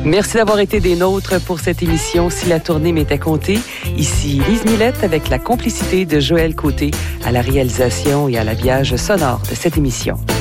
Merci d'avoir été des nôtres pour cette émission Si la tournée m'était comptée. Ici Lise Millette avec la complicité de Joël Côté à la réalisation et à l'habillage sonore de cette émission.